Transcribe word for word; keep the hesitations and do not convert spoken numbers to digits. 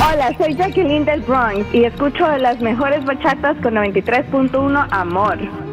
Hola, soy Jacqueline del Bronx y escucho las mejores bachatas con noventa y tres punto uno Amor.